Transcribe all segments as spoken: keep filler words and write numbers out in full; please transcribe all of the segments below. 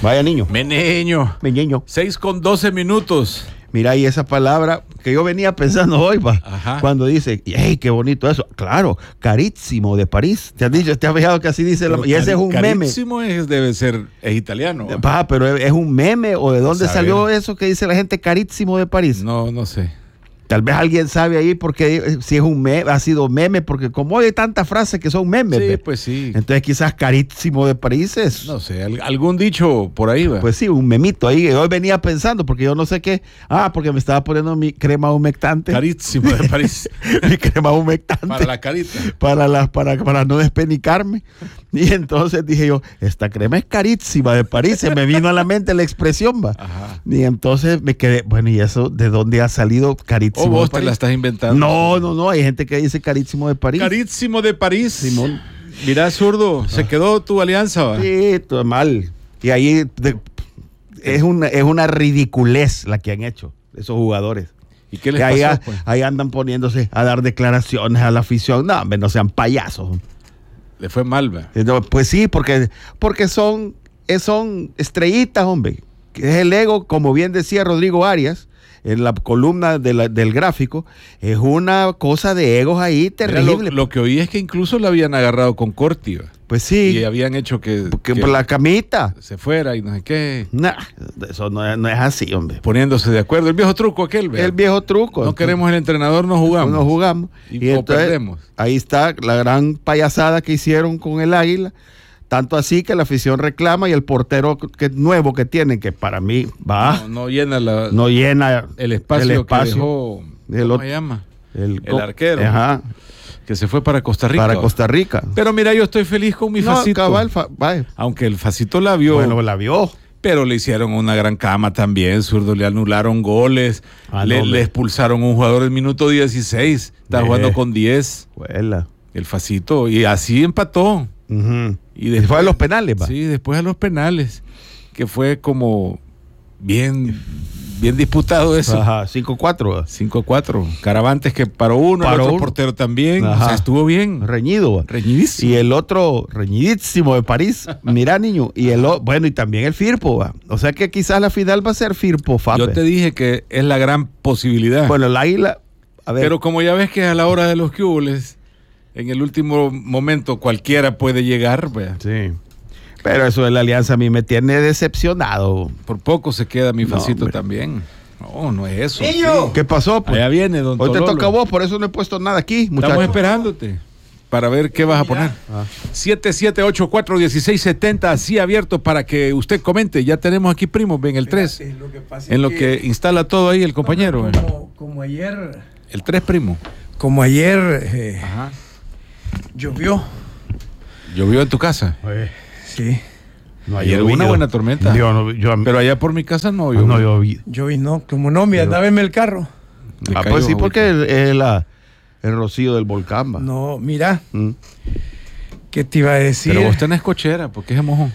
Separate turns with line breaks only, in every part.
Vaya niño.
Meneño.
Meneño.
seis con doce minutos.
Mira, y esa palabra que yo venía pensando hoy, va,
Ajá.
cuando dice, ¡hey, qué bonito eso! Claro, carísimo de París. ¿Te has dicho, te has fijado que así dice? La, y ese es un meme.
Carísimo es, debe ser, es italiano. ¿Va?
Va, pero es, es un meme, ¿o de dónde
Saber.
salió eso que dice la gente carísimo de París?
No, no sé.
Tal vez alguien sabe ahí porque si es un meme, ha sido meme, porque como hay tantas frases que son memes,
Sí,
¿ve?
pues sí.
Entonces quizás carísimo de París es,
No sé, al- algún dicho por ahí va.
pues sí, un memito ahí. Hoy venía pensando, porque yo no sé qué, ah, porque me estaba poniendo mi crema humectante.
Carísimo de París.
Mi crema humectante.
Para la carita.
Para, las, para, para no despenicarme. Y entonces dije yo, esta crema es carísima de París. Se me vino a la mente la expresión, va.
Ajá.
Y entonces me quedé, bueno, ¿y eso de dónde ha salido carísimo?
O
de
vos te
París?
la estás inventando.
No, no, no, hay gente que dice carísimo de París.
Carísimo de París.
Simón.
Mirá, zurdo, se quedó tu alianza, va.
Sí, todo mal. Y ahí de- es, una, es una ridiculez la que han hecho esos jugadores.
¿Y qué les
Que ahí,
pasó,
a-
pues?
ahí andan poniéndose a dar declaraciones a la afición. No, hombre, no sean payasos.
Le fue mal, va.
Eh, no, pues sí, porque, porque son, eh, son estrellitas, hombre. Que es el ego, como bien decía Rodrigo Arias, en la columna de la- del gráfico, es una cosa de egos ahí
Mira,
terrible.
lo, lo que oí es que incluso la habían agarrado con Corti, va.
pues sí,
Y habían hecho que,
que
que
por la camita.
se fuera y no sé qué.
Nah, eso no es, no es así, hombre.
Poniéndose de acuerdo. El viejo truco aquel, vea.
El viejo truco.
No queremos el entrenador, no jugamos.
No jugamos.
Y o perdemos.
Ahí está la gran payasada que hicieron con el Águila. Tanto así que la afición reclama y el portero que, nuevo que tienen, que para mí va,
No, no llena la,
no llena
el espacio,
el espacio.
que dejó.
El
¿Cómo
otro-
se llama?
el,
el arquero.
Ajá,
Que se fue para Costa Rica.
para
va.
Costa Rica.
Pero mira, yo estoy feliz con mi
No,
facito.
cabal, fa- vaya.
Aunque el facito la vio.
Bueno, la vio.
Pero le hicieron una gran cama también, zurdo, le anularon goles,
Ah,
le,
no,
le
me-
expulsaron un jugador en el minuto dieciséis, está
Eh.
jugando con diez,
Huela.
el facito, y así empató.
Ujú.
Y
Y fue a los penales, va.
Sí, después a los penales, que fue como bien, bien disputado eso.
Ajá, cinco cuatro.
cinco a cuatro. Caravantes que paró uno,
Paró
el otro
uno.
portero también, o
Ajá.
sea, estuvo bien.
Reñido, va.
Reñidísimo.
Y el otro, reñidísimo de París. Mira, niño. Y el o- bueno, y también el Firpo, va. O sea que quizás la final va a ser Firpo, Fape.
Yo te dije que es la gran posibilidad.
Bueno, el Águila, a ver.
Pero como ya ves que a la hora de los cubules, en el último momento cualquiera puede llegar, vea.
Sí. Pero eso de la alianza a mí me tiene decepcionado.
Por poco se queda mi
No,
facito
hombre.
también. No, no es eso.
¡Niño!
¿Qué pasó? Pues?
Allá viene, don
Hoy te
Tololo.
toca a vos, por eso no he puesto nada aquí,
Estamos
muchachos.
esperándote para ver qué vas a poner.
Ah.
siete siete ocho cuatro uno seis siete cero, así abierto para que usted comente. Ya tenemos aquí primos, ven el tres.
Fíjate, lo que pasa
En
es
lo que instala todo ahí el compañero. eh.
Como, como ayer,
El tres primo.
como ayer eh,
Ajá.
llovió.
Llovió en tu casa.
Oye,
Sí,
no,
Ayer
yo
hubo
vi-
una buena tormenta.
Yo, no, yo,
Pero allá por mi casa no llovió.
no, yo vi.
lloví, no, como no, mira, andaba en el carro.
Le
Ah,
cayó
pues sí,
agüita.
porque el- es la, el rocío del volcán, va.
No, mira,
Mm.
¿qué te iba a decir?
Pero vos tenés cochera, ¿por qué se mojó?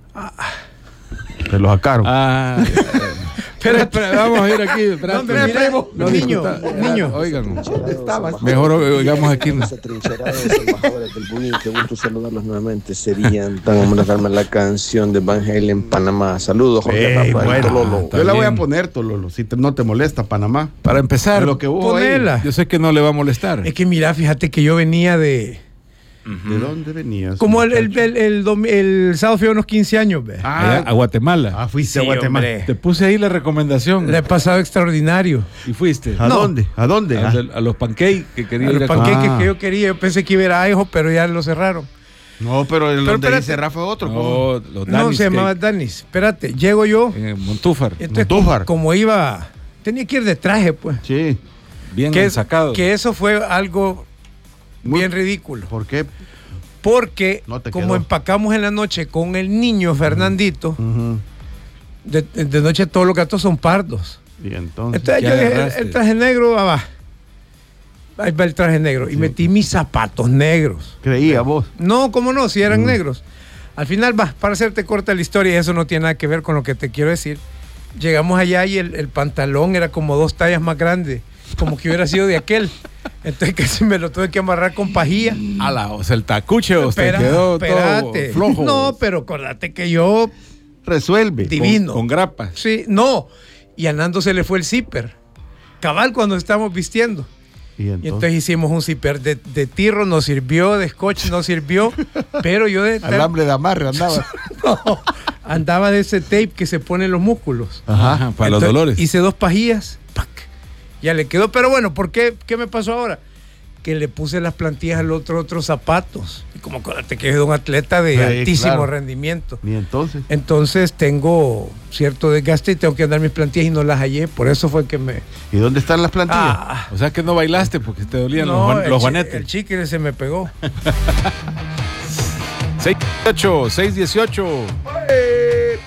Te lo sacaron.
Ah, espera, espera, vamos a ir aquí. espera,
¿Dónde,
espera.
mira,
No,
niño,
disfruta.
niño.
Oigan,
Estabas.
mejor oigamos aquí.
Esa trinchera de salvadores del bullying, qué gusto saludarlos nuevamente. Serían tan homenajearme la canción de Van Halen Panamá. Saludos, Jorge
Ey,
Rafael
bueno,
Tololo.
está
yo la voy a
bien.
poner, Tololo, si te- no te molesta, Panamá.
Para empezar,
De lo que hubo ahí.
Ponela.
yo sé que no le va a molestar.
Es que mira, fíjate que yo venía de...
¿De dónde venías?
Como el, el,
muchacho?
el, el, dom- el sábado fui a unos quince años, ve.
Allá, a Guatemala.
Ah, fuiste
Sí,
a Guatemala.
hombre.
Te puse ahí la recomendación.
Le he pasado extraordinario.
Y fuiste.
¿A
No.
dónde? ¿A dónde?
A,
Ah,
a los pancakes que quería
A
ir
los
a
panqueques
Ah.
que yo quería, yo pensé que iba a ir a Idaho, pero ya lo cerraron.
no, pero el
Pero
donde
espérate.
dice Rafa otro. ¿cómo?
No, los
No,
Danis
se llamaba
Cake,
Danis. Espérate, llego yo.
en Montúfar.
Entonces,
Montúfar.
como iba, tenía que ir de traje, pues.
Sí.
Bien
Que,
sacado.
que eso fue algo
Muy-
bien ridículo.
¿Por qué?
Porque
No te
como
quedó.
empacamos en la noche con el niño Fernandito,
Ujú.
de, de noche todos los gatos son pardos.
Y entonces.
Entonces
¿qué
yo dije, el,
agarraste?
el traje negro, ah, va. Ahí va el traje negro. Y metí mis zapatos negros.
Creía vos.
No, ¿cómo no? Si eran
Mm.
negros. Al final, va, para hacerte corta la historia, y eso no tiene nada que ver con lo que te quiero decir. Llegamos allá y el, el pantalón era como dos tallas más grande, como que hubiera sido de aquel. Entonces casi me lo tuve que amarrar con pajilla.
Ala, o sea, el tacuche o te
Espera,
quedó
espérate.
todo flojo.
No, pero acordate que yo
resuelve.
Divino.
Con, con grapas.
Sí, no. Y a Nando se le fue el zipper. Cabal cuando estábamos vistiendo.
Y entonces,
Y entonces hicimos un zipper de, de tirro, nos sirvió, de scotch no sirvió, pero yo de
alambre de amarre andaba.
no, andaba de ese tape que se pone en los músculos.
Ajá, Ajá, para
Entonces,
los dolores.
Hice dos pajillas, ¡pac! Ya le quedó, pero bueno, ¿por qué? ¿Qué me pasó ahora? Que le puse las plantillas al otro, otros zapatos. Y como acuérdate que es un atleta de
Sí,
altísimo
claro.
rendimiento.
Y entonces,
Entonces tengo cierto desgaste y tengo que andar mis plantillas y no las hallé. Por eso fue que me...
¿y dónde están las plantillas?
Ah,
O sea que no bailaste porque te dolían
no,
los, juan-
el
los
chi-
juanetes.
El chicle se me pegó.
seis dieciocho, seis dieciocho.